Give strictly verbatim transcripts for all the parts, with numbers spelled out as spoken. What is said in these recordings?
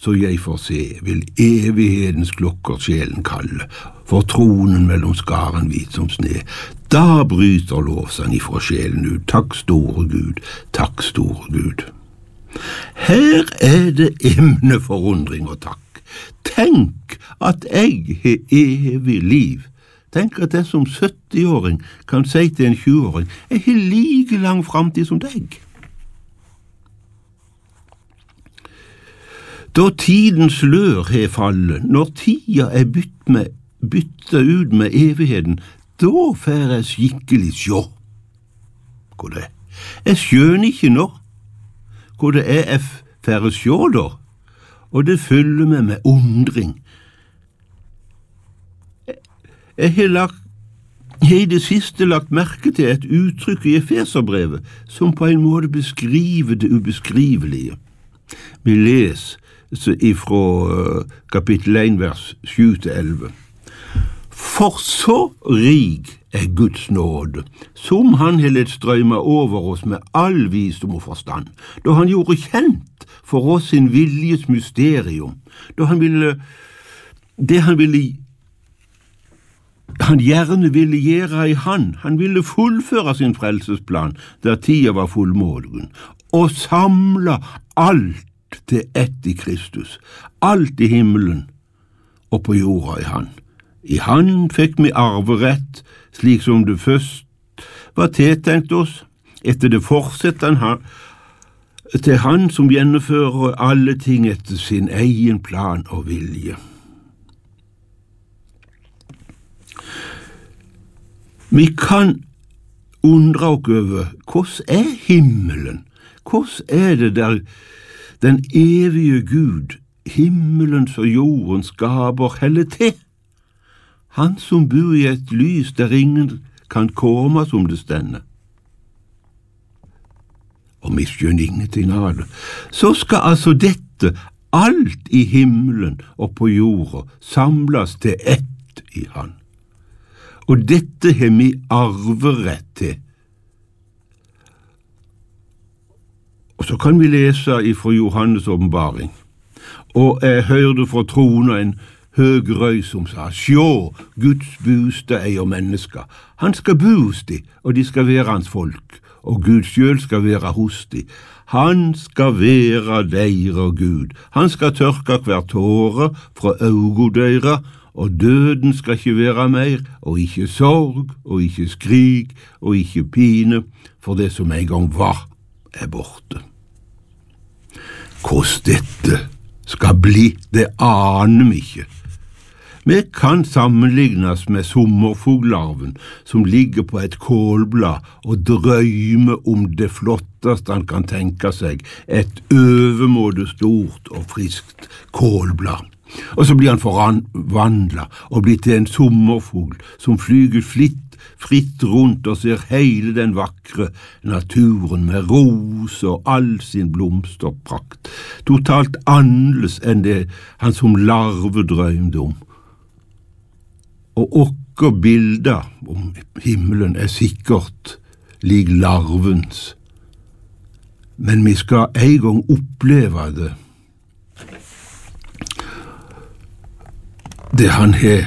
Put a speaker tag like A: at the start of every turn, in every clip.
A: så jeg får se, vil evighetens klokker sjelen kalle, for tronen mellom skaren hvit som sne. Da bryter lovsang ifra sjelen ut, takk store Gud, takk store Gud. Her er det emne forundring og takk. Tenk at jeg har evig liv. Tenk at jeg som sytti-åring kan si til en tjue-åring, jeg har like lang fremtid som deg. Da tidens slør har fallet, når tida er bytt med, byttet ut med evigheten, da får jeg skikkelig sjå. Hva det er? Jeg skjønner ikke nå hva det er jeg får sjå da, og det fyller meg med undring. Jeg har, lagt, har i det siste lagt merke til et uttrykk i Efeserbrevet som på en måte beskriver det ubeskrivelige. Vi leser ifra kapittel en, vers sju til elleve. For så rik er Guds nåde, som han har lett strømme over oss med all visdom og forstand, da han gjorde kjent for oss sin viljes mysterium, da han ville, det han ville han gjerne ville gjøre i han, han ville fullføre sin frelsesplan, der tida var fullmålen, og samle alt til ett i Kristus, alt i himmelen og på jorda i han. I han fikk vi arverett, slik som det først var tiltenkt oss, etter det fortsetter han til han som gjennomfører alle ting etter sin egen plan og vilje. Vi kan undre oss over, hvordan er himmelen? Hvordan er det der den evige Gud, himmelens og jorden skaper heller til? Han som bor i et lys der ingen kan komme som det stender. Og vi skjønner ingenting av det. Så skal altså dette, alt i himmelen og på jorda, samles til ett i han. Og dette har vi arverett til. Og så kan vi lese ifra Johannes åpenbaring. Og jeg hørte fra trona en høg røy som sa, sjå, Guds bostad er jo mennesker. Han skal bo hos de, og de skal være hans folk, og Gud selv skal være hos de. Han skal være deira Gud. Han skal tørke hver tåre fra øynene deres, og døden skal ikke være mer, og ikke sorg, og ikke skrik, og ikke pine, for det som en gang var, er borte. Hvordan dette skal bli, det aner vi ikke. Vi kan sammenlignes med sommerfuglarven som ligger på et kålblad og drømmer om det flotteste han kan tenke seg, et overmåte stort og friskt kålblad. Og så blir han forvandlet og blir til en sommerfugl som flyger fritt, fritt rundt og ser hele den vakre naturen med ros og all sin blomsterprakt, totalt annerledes enn det han som larve drømte om. Og okker bilder om himmelen er sikkert lik larvens, men vi skal en gang oppleve det. Det han har,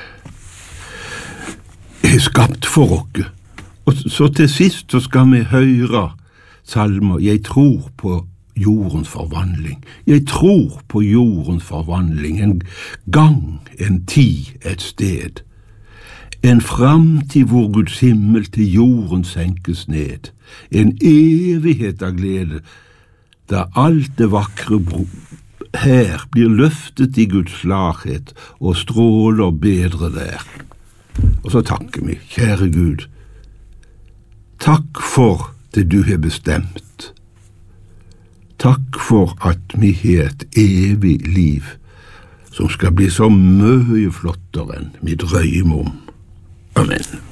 A: har skapt for oss. Og så til sist så skal vi høre salmer. Jeg tror på jordens forvandling. Jeg tror på jordens forvandling. En gang, en tid, et sted. En framtid hvor Guds himmel til jorden senkes ned. En evighet av glede, der alt det vakre her blir løftet i Guds klarhet og stråler bedre der. Og så takker vi, kjære Gud. Takk for det du har bestemt. Takk for at vi har et evig liv som skal bli så mye flottere enn vi drømmer om. Amen.